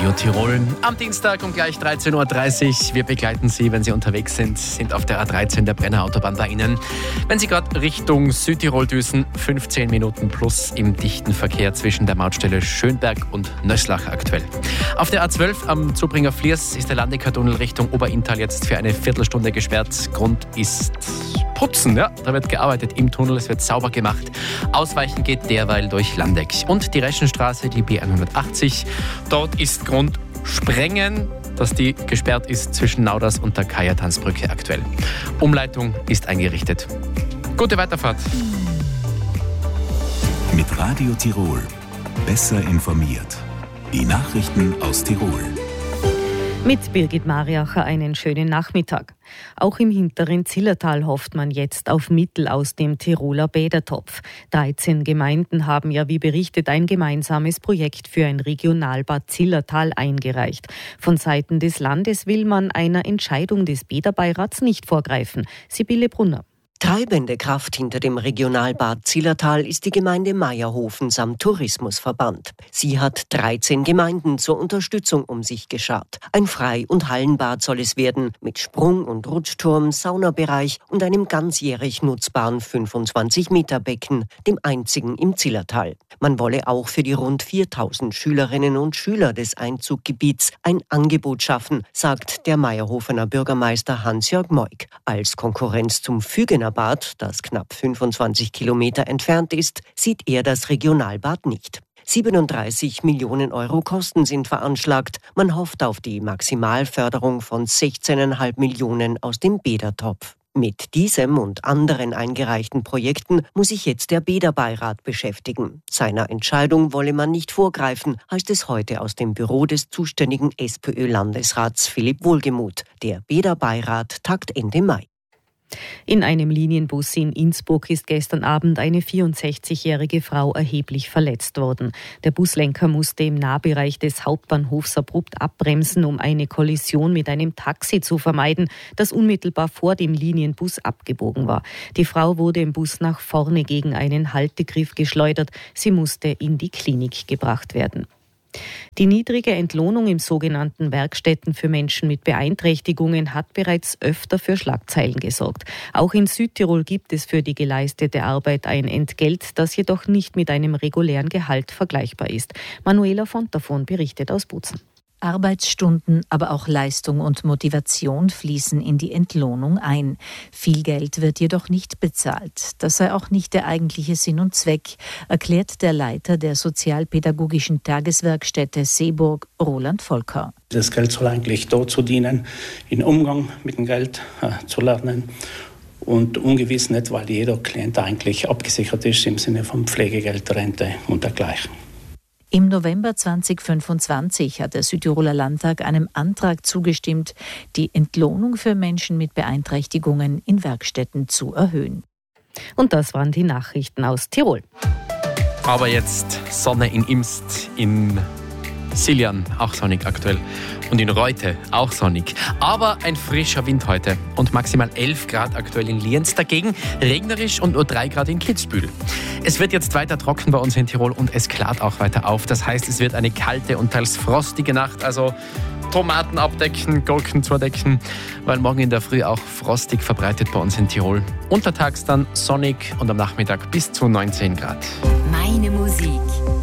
Radio Tirol. Am Dienstag um gleich 13.30 Uhr. Wir begleiten Sie, wenn Sie unterwegs sind auf der A13 der Brenner Autobahn bei Ihnen. Wenn Sie gerade Richtung Südtirol düsen, 15 Minuten plus im dichten Verkehr zwischen der Mautstelle Schönberg und Nöslach aktuell. Auf der A12 am Zubringer Fliers ist der Landecker-Tunnel Richtung Oberinntal jetzt für eine Viertelstunde gesperrt. Grund ist Putzen, ja, da wird gearbeitet im Tunnel, es wird sauber gemacht. Ausweichen geht derweil durch Landeck. Und die Reschenstraße, die B180, dort ist Grund Sprengen, dass die gesperrt ist zwischen Nauders und der Kajatansbrücke aktuell. Umleitung ist eingerichtet. Gute Weiterfahrt. Mit Radio Tirol. Besser informiert. Die Nachrichten aus Tirol. Mit Birgit Mariacher einen schönen Nachmittag. Auch im hinteren Zillertal hofft man jetzt auf Mittel aus dem Tiroler Bädertopf. 13 Gemeinden haben ja, wie berichtet, ein gemeinsames Projekt für ein Regionalbad Zillertal eingereicht. Von Seiten des Landes will man einer Entscheidung des Bäderbeirats nicht vorgreifen. Sibylle Brunner. Treibende Kraft hinter dem Regionalbad Zillertal ist die Gemeinde Meierhofen samt Tourismusverband. Sie hat 13 Gemeinden zur Unterstützung um sich geschart. Ein Frei- und Hallenbad soll es werden, mit Sprung- und Rutschturm, Saunabereich und einem ganzjährig nutzbaren 25-Meter-Becken, dem einzigen im Zillertal. Man wolle auch für die rund 4000 Schülerinnen und Schüler des Einzuggebiets ein Angebot schaffen, sagt der Meierhofener Bürgermeister Hans-Jörg Moik. Als Konkurrenz zum Fügener Bad, das knapp 25 Kilometer entfernt ist, sieht er das Regionalbad nicht. 37 Millionen Euro Kosten sind veranschlagt. Man hofft auf die Maximalförderung von 16,5 Millionen aus dem Bädertopf. Mit diesem und anderen eingereichten Projekten muss sich jetzt der Bäderbeirat beschäftigen. Seiner Entscheidung wolle man nicht vorgreifen, heißt es heute aus dem Büro des zuständigen SPÖ-Landesrats Philipp Wohlgemuth. Der Bäderbeirat tagt Ende Mai. In einem Linienbus in Innsbruck ist gestern Abend eine 64-jährige Frau erheblich verletzt worden. Der Buslenker musste im Nahbereich des Hauptbahnhofs abrupt abbremsen, um eine Kollision mit einem Taxi zu vermeiden, das unmittelbar vor dem Linienbus abgebogen war. Die Frau wurde im Bus nach vorne gegen einen Haltegriff geschleudert. Sie musste in die Klinik gebracht werden. Die niedrige Entlohnung im sogenannten Werkstätten für Menschen mit Beeinträchtigungen hat bereits öfter für Schlagzeilen gesorgt. Auch in Südtirol gibt es für die geleistete Arbeit ein Entgelt, das jedoch nicht mit einem regulären Gehalt vergleichbar ist. Manuela Fontafon berichtet aus Butzen. Arbeitsstunden, aber auch Leistung und Motivation fließen in die Entlohnung ein. Viel Geld wird jedoch nicht bezahlt. Das sei auch nicht der eigentliche Sinn und Zweck, erklärt der Leiter der sozialpädagogischen Tageswerkstätte Seeburg, Roland Volker. Das Geld soll eigentlich dazu dienen, in Umgang mit dem Geld zu lernen. Und ungewiss nicht, weil jeder Klient eigentlich abgesichert ist im Sinne von Pflegegeld, Rente und dergleichen. Im November 2025 hat der Südtiroler Landtag einem Antrag zugestimmt, die Entlohnung für Menschen mit Beeinträchtigungen in Werkstätten zu erhöhen. Und das waren die Nachrichten aus Tirol. Aber jetzt Sonne in Imst, in Siljan, auch sonnig aktuell. Und in Reute, auch sonnig. Aber ein frischer Wind heute und maximal 11 Grad aktuell in Lienz. Dagegen regnerisch und nur 3 Grad in Kitzbühel. Es wird jetzt weiter trocken bei uns in Tirol und es klart auch weiter auf. Das heißt, es wird eine kalte und teils frostige Nacht. Also Tomaten abdecken, Gurken zudecken, weil morgen in der Früh auch frostig verbreitet bei uns in Tirol. Untertags dann sonnig und am Nachmittag bis zu 19 Grad. Meine Musik.